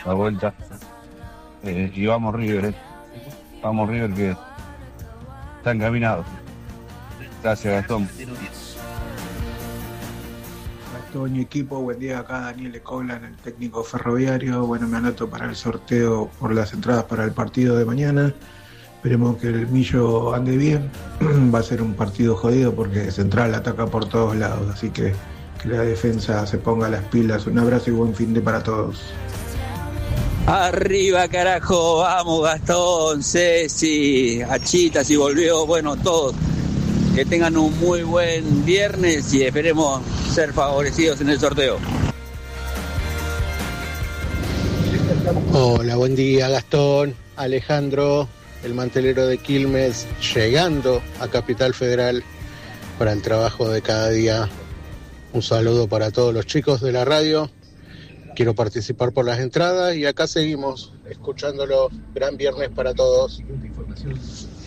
la vuelta. Y vamos River, vamos River que está encaminado. Gracias, Gastón. Gastón y equipo, buen día. Acá Daniel Escolan, el técnico ferroviario. Bueno, me anoto para el sorteo por las entradas para el partido de mañana. Esperemos que el Millo ande bien. Va a ser un partido jodido porque Central ataca por todos lados, así que la defensa se ponga las pilas. Un abrazo y buen fin de para todos. Arriba, carajo, vamos Gastón, Ceci, Achita, si volvió, bueno, todos. Que tengan un muy buen viernes y esperemos ser favorecidos en el sorteo. Hola, buen día Gastón, Alejandro, el mantelero de Quilmes, llegando a Capital Federal para el trabajo de cada día. Un saludo para todos los chicos de la radio. Quiero participar por las entradas y acá seguimos escuchándolo. Gran viernes para todos.